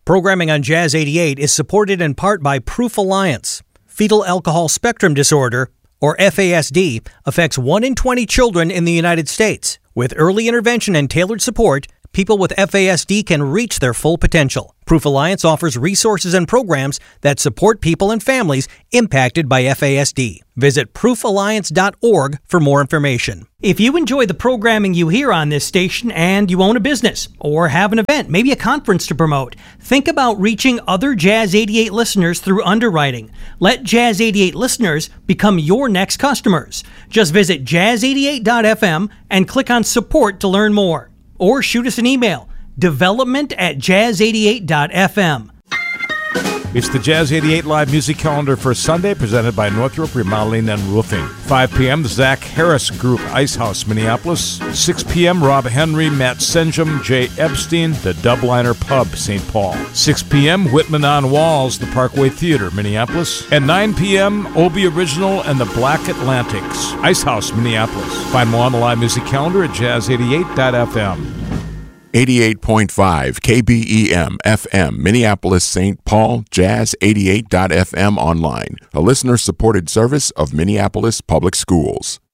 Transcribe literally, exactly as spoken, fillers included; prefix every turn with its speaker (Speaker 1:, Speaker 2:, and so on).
Speaker 1: Programming on Jazz eighty-eight is supported in part by Proof Alliance. Fetal alcohol spectrum disorder, or F A S D, affects one in twenty children in the United States. With early intervention and tailored support, people with F A S D can reach their full potential. Proof Alliance offers resources and programs that support people and families impacted by F A S D. Visit proof alliance dot org for more information. If you enjoy the programming you hear on this station and you own a business or have an event, maybe a conference to promote, think about reaching other Jazz eighty-eight listeners through underwriting. Let Jazz eighty-eight listeners become your next customers. Just visit jazz eighty-eight dot f m and click on support to learn more. Or shoot us an email, development at jazz eighty-eight dot f m.
Speaker 2: It's the Jazz eighty-eight live music calendar for Sunday, presented by Northrop Remodeling and Roofing. five p.m., the Zach Harris Group, Ice House, Minneapolis. six p.m., Rob Henry, Matt Senjum, Jay Epstein, the Dubliner Pub, Saint Paul. six p.m., Whitman on Walls, the Parkway Theater, Minneapolis. At nine p.m., Obie Original and the Black Atlantics, Ice House, Minneapolis. Find more on the live music calendar at jazz eighty-eight dot f m.
Speaker 3: eighty-eight point five K B E M F M, Minneapolis, Saint Paul, jazz eighty-eight dot f m online, a listener-supported service of Minneapolis Public Schools.